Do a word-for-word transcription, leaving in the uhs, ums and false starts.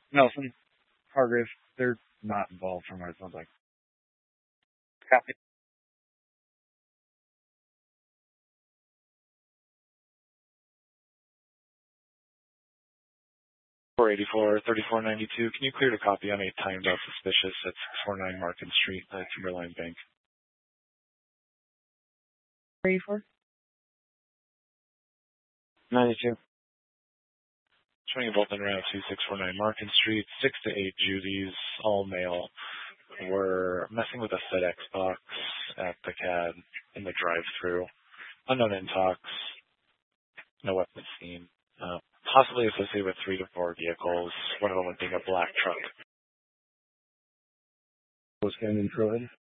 Nelson, Hargrave, they're not involved from what it sounds like. Copy. four eighty-four, thirty-four ninety-two. Can you clear the copy on a timed out suspicious at six forty-nine Market Street, uh, Timberline Bank? eighty-four? ninety-two. Showing a both in route two six four nine Market Street, six to eight Judy's, all male. We're messing with a FedEx box at the C A D in the drive-through. Unknown intox, no weapons seen. Uh, possibly associated with three to four vehicles, one of them being a black truck. Was in Detroit.